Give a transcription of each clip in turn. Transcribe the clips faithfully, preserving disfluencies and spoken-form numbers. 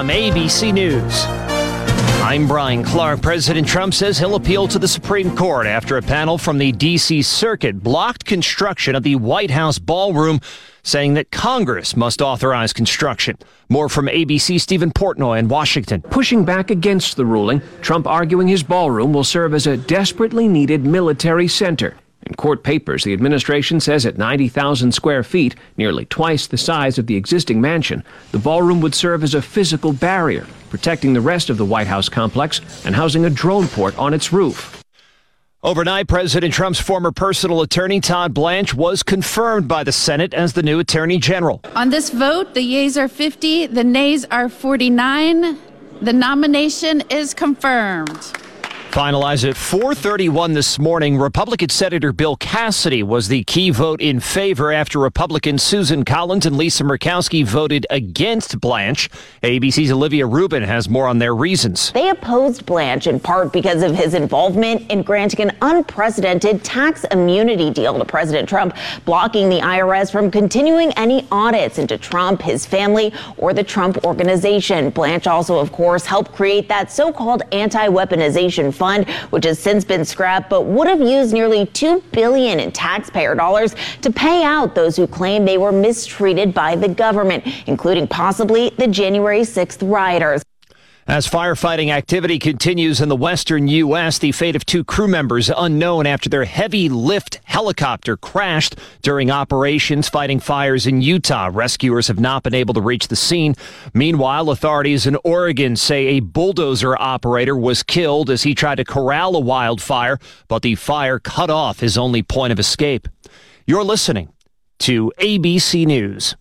from A B C News. I'm Brian Clark. President Trump says he'll appeal to the Supreme Court after a panel from the D C Circuit blocked construction of the White House ballroom, saying that Congress must authorize construction. More from A B C Stephen Portnoy in Washington. Pushing back against the ruling, Trump arguing his ballroom will serve as a desperately needed military center. In court papers, the administration says at ninety thousand square feet, nearly twice the size of the existing mansion, the ballroom would serve as a physical barrier, protecting the rest of the White House complex and housing a drone port on its roof. Overnight, President Trump's former personal attorney, Todd Blanche, was confirmed by the Senate as the new Attorney General. On this vote, the yeas are fifty, the nays are forty-nine. The nomination is confirmed. Finalized at four thirty-one this morning, Republican Senator Bill Cassidy was the key vote in favor after Republicans Susan Collins and Lisa Murkowski voted against Blanche. A B C's Olivia Rubin has more on their reasons. They opposed Blanche in part because of his involvement in granting an unprecedented tax immunity deal to President Trump, blocking the I R S from continuing any audits into Trump, his family, or the Trump Organization. Blanche also, of course, helped create that so-called anti-weaponization fund, which has since been scrapped, but would have used nearly two billion dollars in taxpayer dollars to pay out those who claim they were mistreated by the government, including possibly the January sixth rioters. As firefighting activity continues in the western U S, the fate of two crew members unknown after their heavy lift helicopter crashed during operations fighting fires in Utah. Rescuers have not been able to reach the scene. Meanwhile, authorities in Oregon say a bulldozer operator was killed as he tried to corral a wildfire, but the fire cut off his only point of escape. You're listening to A B C News.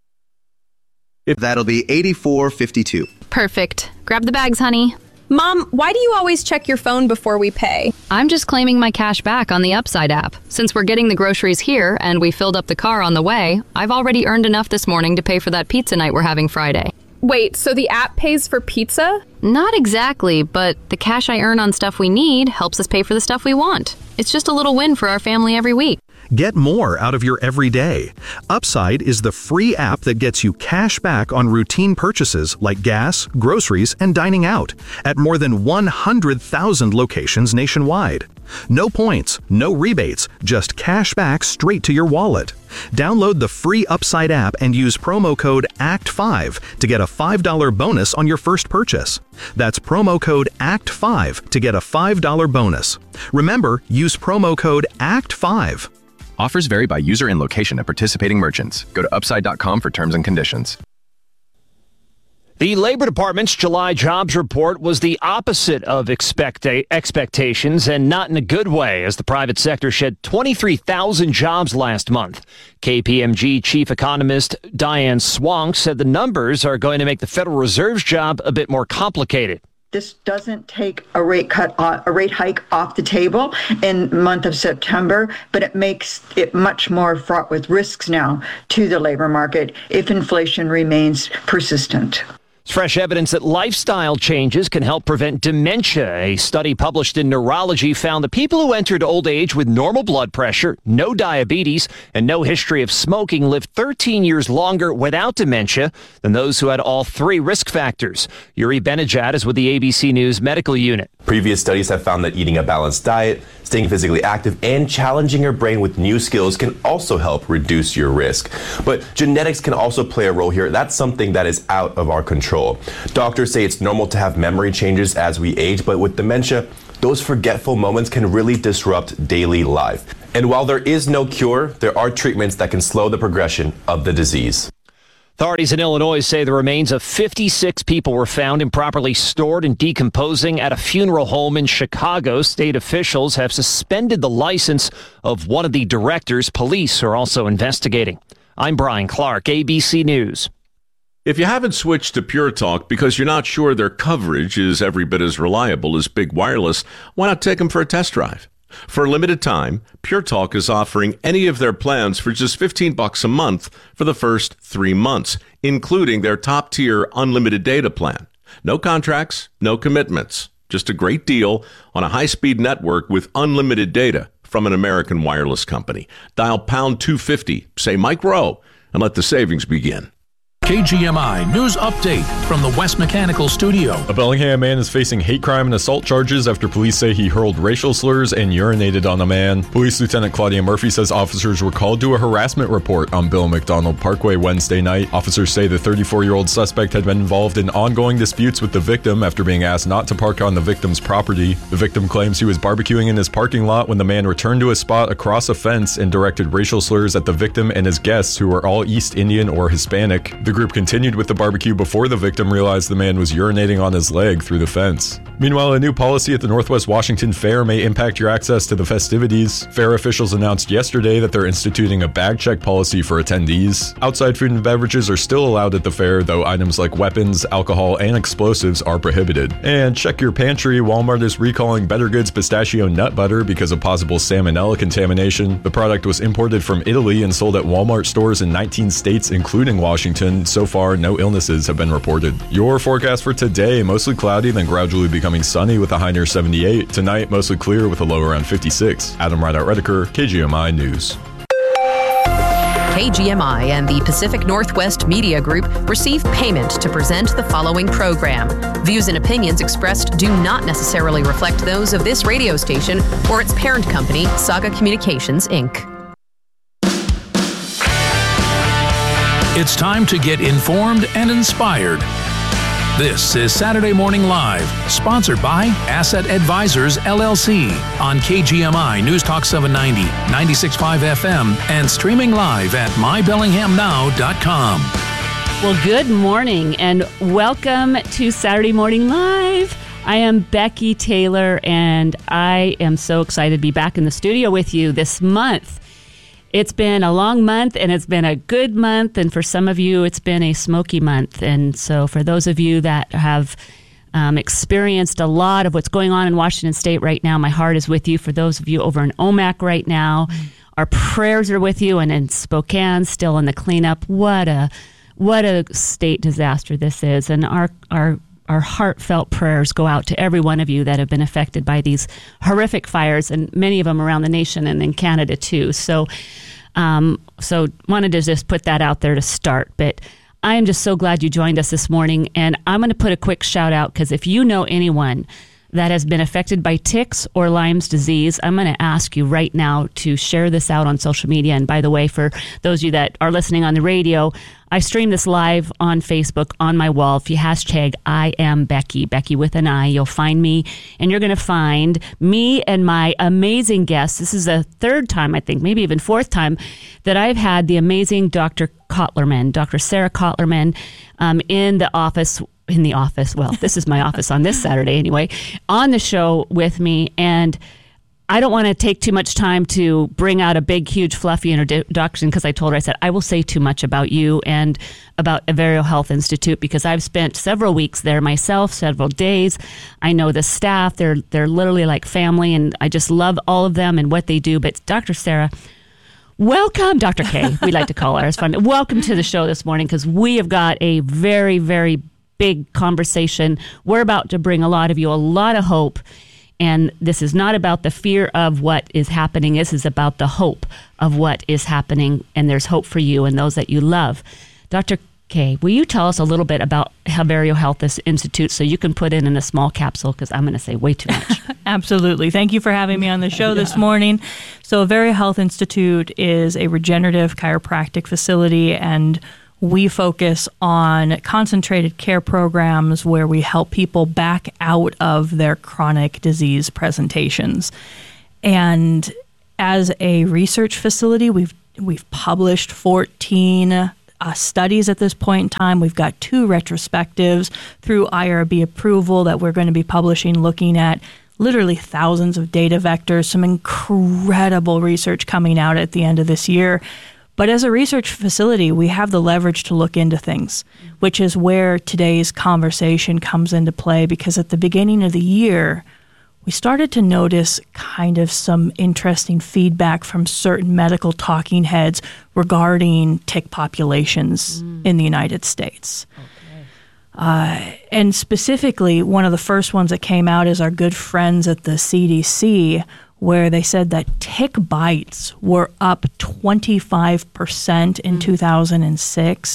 That'll be eighty-four fifty-two. Perfect. Grab the bags, honey. Mom, why do you always check your phone before we pay? I'm just claiming my cash back on the Upside app. Since we're getting the groceries here and we filled up the car on the way, I've already earned enough this morning to pay for that pizza night we're having Friday. Wait, so the app pays for pizza? Not exactly, but the cash I earn on stuff we need helps us pay for the stuff we want. It's just a little win for our family every week. Get more out of your everyday. Upside is the free app that gets you cash back on routine purchases like gas, groceries, and dining out at more than one hundred thousand locations nationwide. No points, no rebates, just cash back straight to your wallet. Download the free Upside app and use promo code A C T five to get a five dollars bonus on your first purchase. That's promo code A C T five to get a five dollars bonus. Remember, use promo code A C T five. Offers vary by user and location at participating merchants. Go to upside dot com for terms and conditions. The Labor Department's July jobs report was the opposite of expect- expectations, and not in a good way, as the private sector shed twenty-three thousand jobs last month. K P M G chief economist Diane Swonk said the numbers are going to make the Federal Reserve's job a bit more complicated. This doesn't take a rate cut, a rate hike off the table in the month of September, but it makes it much more fraught with risks now to the labor market if inflation remains persistent. It's fresh evidence that lifestyle changes can help prevent dementia. A study published in Neurology found that people who entered old age with normal blood pressure, no diabetes, and no history of smoking lived thirteen years longer without dementia than those who had all three risk factors. Yuri Benejad is with the A B C News Medical Unit. Previous studies have found that eating a balanced diet, staying physically active, and challenging your brain with new skills can also help reduce your risk. But genetics can also play a role here. That's something that is out of our control. Doctors say it's normal to have memory changes as we age, but with dementia, those forgetful moments can really disrupt daily life. And while there is no cure, there are treatments that can slow the progression of the disease. Authorities in Illinois say the remains of fifty-six people were found improperly stored and decomposing at a funeral home in Chicago. State officials have suspended the license of one of the directors. Police are also investigating. I'm Brian Clark, A B C News. If you haven't switched to Pure Talk because you're not sure their coverage is every bit as reliable as Big Wireless, why not take them for a test drive? For a limited time, Pure Talk is offering any of their plans for just fifteen bucks a month for the first three months, including their top-tier unlimited data plan. No contracts, no commitments, just a great deal on a high-speed network with unlimited data from an American wireless company. Dial pound two fifty, say Mike Rowe, and let the savings begin. K G M I News Update from the West Mechanical Studio. A Bellingham man is facing hate crime and assault charges after police say he hurled racial slurs and urinated on a man. Police Lieutenant Claudia Murphy says officers were called to a harassment report on Bill McDonald Parkway Wednesday night. Officers say the thirty-four-year-old suspect had been involved in ongoing disputes with the victim after being asked not to park on the victim's property. The victim claims he was barbecuing in his parking lot when the man returned to his spot across a fence and directed racial slurs at the victim and his guests, who were all East Indian or Hispanic. The group continued with the barbecue before the victim realized the man was urinating on his leg through the fence. Meanwhile, a new policy at the Northwest Washington Fair may impact your access to the festivities. Fair officials announced yesterday that they're instituting a bag check policy for attendees. Outside food and beverages are still allowed at the fair, though items like weapons, alcohol, and explosives are prohibited. And check your pantry. Walmart is recalling Better Goods pistachio nut butter because of possible salmonella contamination. The product was imported from Italy and sold at Walmart stores in nineteen states, including Washington. So far, no illnesses have been reported. Your forecast for today: mostly cloudy, then gradually becoming sunny with a high near seventy-eight. Tonight, mostly clear with a low around fifty-six. Adam Rideout-Redeker, K G M I News. K G M I and the Pacific Northwest Media Group receive payment to present the following program. Views and opinions expressed do not necessarily reflect those of this radio station or its parent company, Saga Communications, Incorporated. It's time to get informed and inspired. This is Saturday Morning Live, sponsored by Asset Advisors, L L C, on K G M I News Talk seven ninety, ninety-six point five F M, and streaming live at my bellingham now dot com. Well, good morning, and welcome to Saturday Morning Live. I am Becky Taylor, and I am so excited to be back in the studio with you this month. It's been a long month, and it's been a good month, and for some of you, it's been a smoky month. And so for those of you that have um, experienced a lot of what's going on in Washington State right now, my heart is with you. For those of you over in O M A C right now, mm-hmm. our prayers are with you, and in Spokane, still in the cleanup. What a what a state disaster this is, and our our Our heartfelt prayers go out to every one of you that have been affected by these horrific fires, and many of them around the nation and in Canada too. So, um, so wanted to just put that out there to start. But I am just so glad you joined us this morning, and I'm going to put a quick shout out, because if you know anyone that has been affected by ticks or Lyme's disease, I'm going to ask you right now to share this out on social media. And by the way, for those of you that are listening on the radio, I stream this live on Facebook on my wall. If you hashtag I am Becky, Becky with an I, you'll find me, and you're going to find me and my amazing guests. This is the third time, I think, maybe even fourth time, that I've had the amazing Doctor Kotlerman, Doctor Sarah Kotlerman, um, in the office in the office. Well, this is my office on this Saturday anyway, on the show with me. And I don't want to take too much time to bring out a big, huge, fluffy introduction, because I told her, I said, I will say too much about you and about Averio Health Institute, because I've spent several weeks there myself, several days. I know the staff. They're, they're literally like family, and I just love all of them and what they do. But Doctor Sarah, welcome, Doctor K, we like to call her. It's fun. Welcome to the show this morning, because we have got a very, very big conversation. We're about to bring a lot of you a lot of hope. And this is not about the fear of what is happening. This is about the hope of what is happening. And there's hope for you and those that you love. Doctor K, will you tell us a little bit about Averio Health Institute, so you can put it in a small capsule, because I'm going to say way too much. Absolutely. Thank you for having me on the show yeah. this morning. So Averio Health Institute is a regenerative chiropractic facility, and we focus on concentrated care programs where we help people back out of their chronic disease presentations. And as a research facility, we've we've published fourteen uh, studies at this point in time. We've got two retrospectives through I R B approval that we're going to be publishing, looking at literally thousands of data vectors, some incredible research coming out at the end of this year. But as a research facility, we have the leverage to look into things, which is where today's conversation comes into play, because at the beginning of the year, we started to notice kind of some interesting feedback from certain medical talking heads regarding tick populations mm. in the United States. Okay. Uh, and specifically, one of the first ones that came out is our good friends at the C D C, where they said that tick bites were up twenty-five percent in mm. two thousand six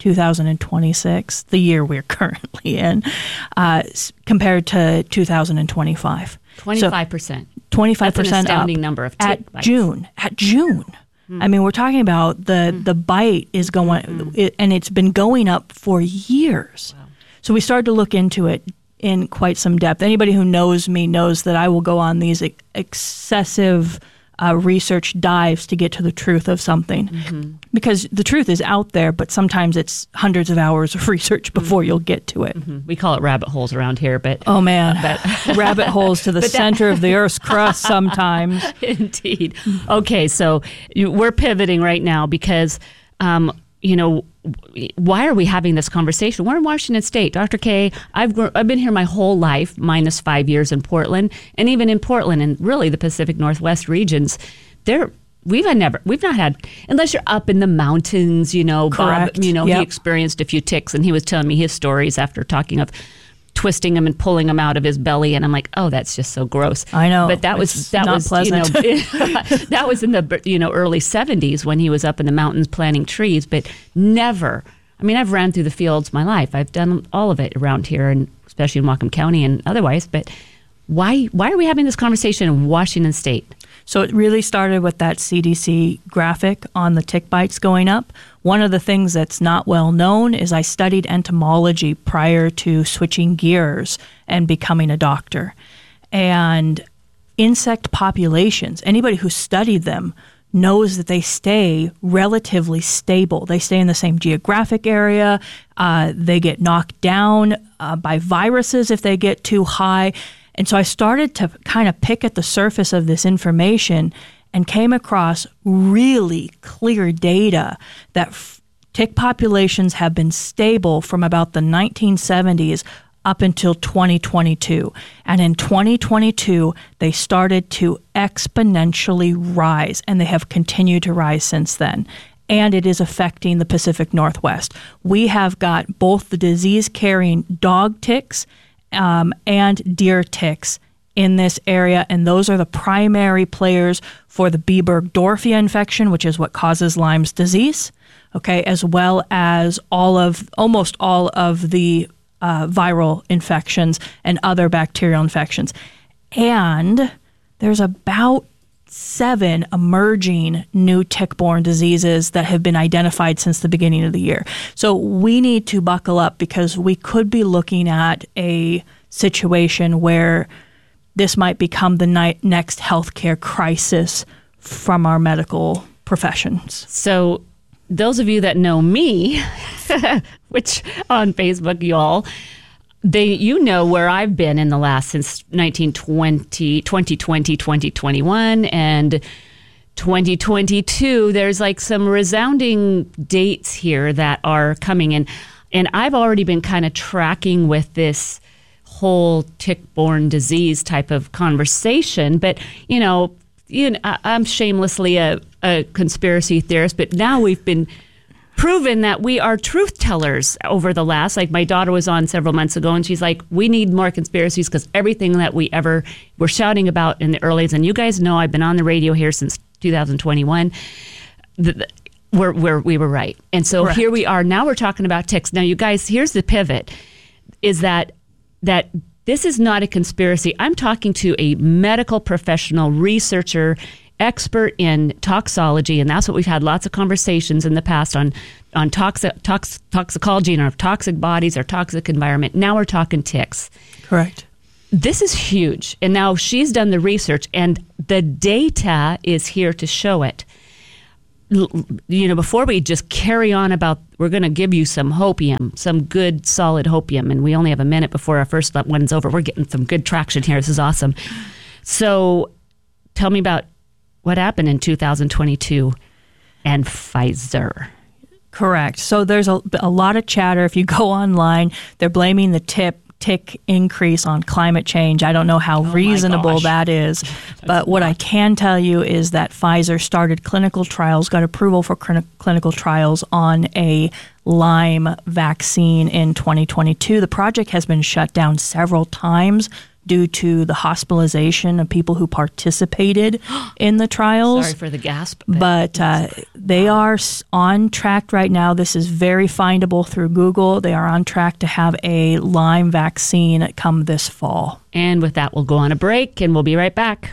two thousand twenty-six, the year we're currently in, uh, compared to two thousand twenty-five. twenty-five percent. So twenty-five percent That's an astounding up number of at bites. June. At June. Mm. I mean, we're talking about the, mm. the bite is going, mm. it, and it's been going up for years. Wow. So we started to look into it in quite some depth. Anybody who knows me knows that I will go on these ex- excessive uh, research dives to get to the truth of something. Mm-hmm. Because the truth is out there, but sometimes it's hundreds of hours of research before mm-hmm. you'll get to it. Mm-hmm. We call it rabbit holes around here, but... Oh, man. Uh, but rabbit holes to the center of the Earth's crust sometimes. Indeed. Okay, so we're pivoting right now because, um, you know, why are we having this conversation? We're in Washington State. Doctor K, I've gr- I've been here my whole life, minus five years in Portland, and even in Portland and really the Pacific Northwest regions, there we've had never we've not had, unless you're up in the mountains. You know, Correct. Bob. You know, yep. he experienced a few ticks, and he was telling me his stories after talking of twisting him and pulling him out of his belly, and I'm like, oh, that's just so gross. I know, but that was it's that not was pleasant. you know that was in the you know early seventies when he was up in the mountains planting trees, but never. I mean, I've ran through the fields my life. I've done all of it around here, and especially in Whatcom County and otherwise. But why why are we having this conversation in Washington State? So it really started with that C D C graphic on the tick bites going up. One of the things that's not well known is I studied entomology prior to switching gears and becoming a doctor. And insect populations, anybody who studied them knows that they stay relatively stable. They stay in the same geographic area. Uh, they get knocked down uh, by viruses if they get too high. And so I started to kind of pick at the surface of this information and came across really clear data that f- tick populations have been stable from about the nineteen seventies up until twenty twenty-two. And in twenty twenty-two, they started to exponentially rise, and they have continued to rise since then. And it is affecting the Pacific Northwest. We have got both the disease-carrying dog ticks um, and deer ticks in this area, and those are the primary players for the B. burgdorfia infection, which is what causes Lyme's disease, okay, as well as all of, almost all of the Uh, viral infections and other bacterial infections. And there's about seven emerging new tick-borne diseases that have been identified since the beginning of the year. So we need to buckle up because we could be looking at a situation where this might become the ni- next healthcare crisis from our medical professions. So those of you that know me, which on Facebook, y'all, they you know where I've been in the last since nineteen twenty, twenty twenty, twenty twenty-one, and twenty twenty-two. There's like some resounding dates here that are coming in, and I've already been kind of tracking with this whole tick-borne disease type of conversation. But you know, you know, I, I'm shamelessly a, a conspiracy theorist, but now we've been proven that we are truth tellers over the last, like my daughter was on several months ago and she's like, we need more conspiracies because everything that we ever were shouting about in the early, and you guys know I've been on the radio here since two thousand twenty-one, the, the, we're, we're, we were right. And so Correct. Here we are. Now we're talking about ticks. Now you guys, here's the pivot, is that that this is not a conspiracy. I'm talking to a medical professional, researcher, expert in toxology, and that's what we've had lots of conversations in the past on on toxic tox, toxicology and our toxic bodies, our toxic environment. Now we're talking ticks. Correct. This is huge. And now she's done the research, and the data is here to show it. You know, before we just carry on about, we're going to give you some hopium, some good, solid hopium, and we only have a minute before our first one's over. We're getting some good traction here. This is awesome. So tell me about what happened in two thousand twenty-two and Pfizer. Correct. So there's a, a lot of chatter. If you go online, they're blaming the tip tick increase on climate change. I don't know how oh reasonable that is, but what I can tell you is that Pfizer started clinical trials, got approval for cl- clinical trials on a Lyme vaccine in twenty twenty-two. The project has been shut down several times due to the hospitalization of people who participated in the trials. Sorry for the gasp. But uh, they are on track right now. This is very findable through Google. They are on track to have a Lyme vaccine come this fall. And with that, we'll go on a break, and we'll be right back.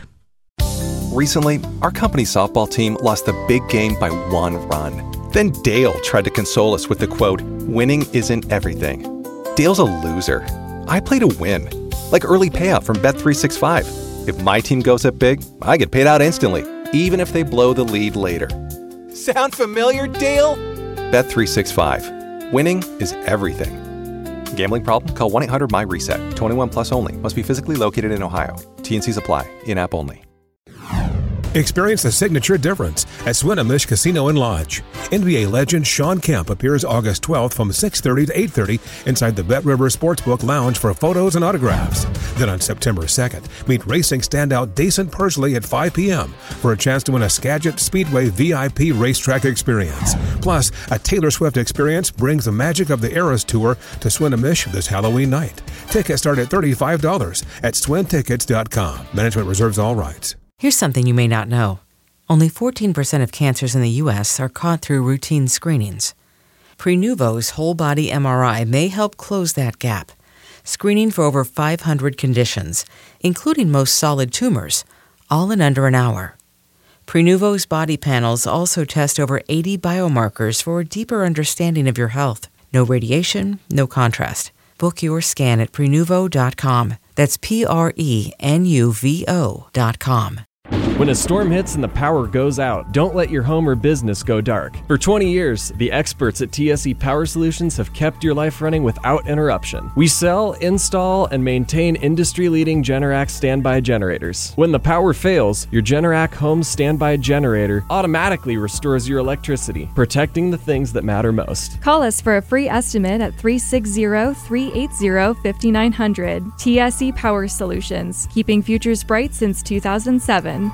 Recently, our company softball team lost the big game by one run. Then Dale tried to console us with the quote, "Winning isn't everything." Dale's a loser. I play to win. Like early payout from Bet three sixty-five. If my team goes up big, I get paid out instantly, even if they blow the lead later. Sound familiar, Dale? Bet three sixty-five. Winning is everything. Gambling problem? Call one eight hundred M Y reset. twenty-one plus only. Must be physically located in Ohio. T N Cs apply. In-app only. Experience the signature difference at Swinomish Casino and Lodge. N B A legend Sean Kemp appears August twelfth from six thirty to eight thirty inside the Bet River Sportsbook Lounge for photos and autographs. Then on September second, meet racing standout Dason Pursley at five p.m. for a chance to win a Skagit Speedway V I P racetrack experience. Plus, a Taylor Swift experience brings the magic of the Eras Tour to Swinomish this Halloween night. Tickets start at thirty-five dollars at swin tickets dot com. Management reserves all rights. Here's something you may not know. Only fourteen percent of cancers in the U S are caught through routine screenings. Prenuvo's whole-body M R I may help close that gap, screening for over five hundred conditions, including most solid tumors, all in under an hour. Prenuvo's body panels also test over eighty biomarkers for a deeper understanding of your health. No radiation, no contrast. Book your scan at prenuvo dot com. That's P R E N U V O dot com. When a storm hits and the power goes out, don't let your home or business go dark. For twenty years, the experts at T S E Power Solutions have kept your life running without interruption. We sell, install, and maintain industry-leading Generac standby generators. When the power fails, your Generac home standby generator automatically restores your electricity, protecting the things that matter most. Call us for a free estimate at three six zero, three eight zero, five nine zero zero. T S E Power Solutions, keeping futures bright since two thousand seven.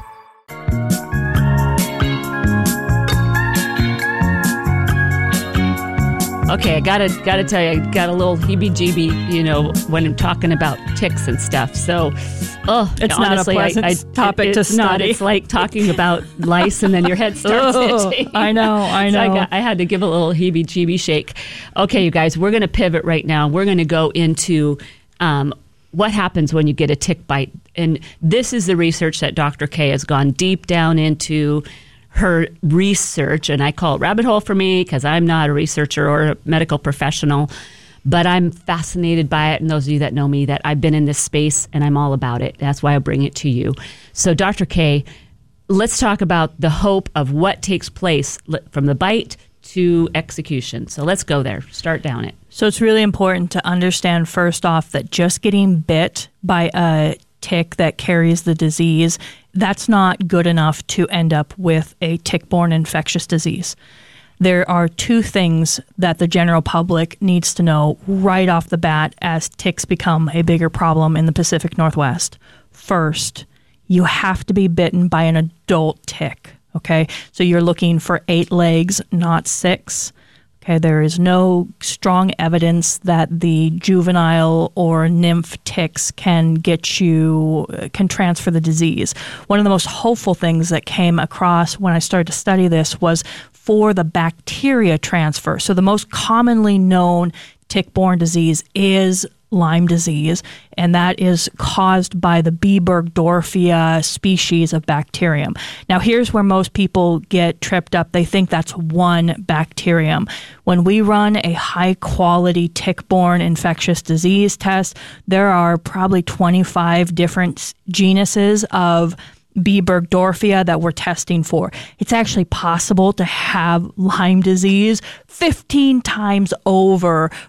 Okay, I gotta gotta tell you, I got a little heebie-jeebie, you know, when I'm talking about ticks and stuff. So, oh, it's honestly, not a pleasant I, I, topic it, to it's study. Not. It's like talking about lice, and then your head starts oh, itching. I know, I know. So I, got, I had to give a little heebie-jeebie shake. Okay, you guys, we're going to pivot right now. We're going to go into um, what happens when you get a tick bite, and this is the research that Doctor K has gone deep down into. Her research, and I call it rabbit hole for me because I'm not a researcher or a medical professional, but I'm fascinated by it. And those of you that know me, that I've been in this space and I'm all about it. That's why I bring it to you. So Doctor K, let's talk about the hope of what takes place from the bite to execution. So let's go there. Start down it. So it's really important to understand first off that just getting bit by a tick that carries the disease, that's not good enough to end up with a tick-borne infectious disease. There are two things that the general public needs to know right off the bat as ticks become a bigger problem in the Pacific Northwest. First, you have to be bitten by an adult tick, okay? So you're looking for eight legs, not six. Okay, there is no strong evidence that the juvenile or nymph ticks can get you, can transfer the disease. One of the most hopeful things that came across when I started to study this was for the bacteria transfer. So the most commonly known tick-borne disease is Lyme disease, and that is caused by the B. burgdorfia species of bacterium. Now, here's where most people get tripped up. They think that's one bacterium. When we run a high-quality tick-borne infectious disease test, there are probably twenty-five different genuses of B. burgdorfia that we're testing for. It's actually possible to have Lyme disease fifteen times over